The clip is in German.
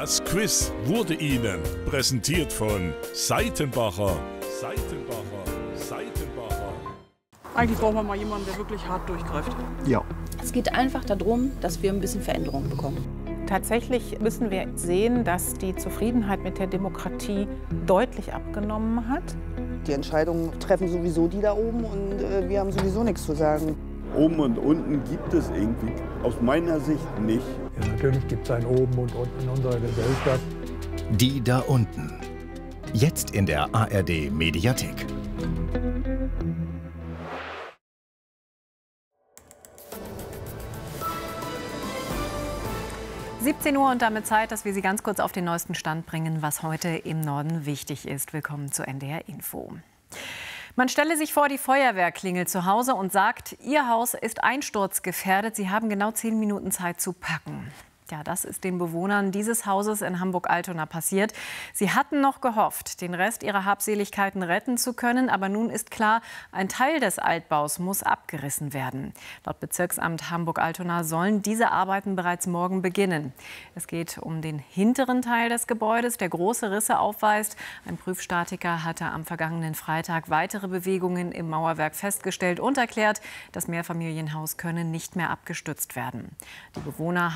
Das Quiz wurde Ihnen präsentiert von Seitenbacher. Eigentlich brauchen wir mal jemanden, der wirklich hart durchgreift. Ja. Es geht einfach darum, dass wir ein bisschen Veränderung bekommen. Tatsächlich müssen wir sehen, dass die Zufriedenheit mit der Demokratie deutlich abgenommen hat. Die Entscheidungen treffen sowieso die da oben und wir haben sowieso nichts zu sagen. Oben und unten gibt es irgendwie aus meiner Sicht nicht. Ja, natürlich gibt es ein Oben und Unten in unserer Gesellschaft. Die da unten. Jetzt in der ARD Mediathek. Uhr und damit Zeit, dass wir Sie ganz kurz auf den neuesten Stand bringen, was heute im Norden wichtig ist. Willkommen zu NDR Info. Man stelle sich vor, die Feuerwehr klingelt zu Hause und sagt, Ihr Haus ist einsturzgefährdet. Sie haben genau 10 Minuten Zeit zu packen. Ja, das ist den Bewohnern dieses Hauses in Hamburg-Altona passiert. Sie hatten noch gehofft, den Rest ihrer Habseligkeiten retten zu können. Aber nun ist klar, ein Teil des Altbaus muss abgerissen werden. Laut Bezirksamt Hamburg-Altona sollen diese Arbeiten bereits morgen beginnen. Es geht um den hinteren Teil des Gebäudes, der große Risse aufweist. Ein Prüfstatiker hatte am vergangenen Freitag weitere Bewegungen im Mauerwerk festgestellt und erklärt, das Mehrfamilienhaus könne nicht mehr abgestützt werden. Die Bewohner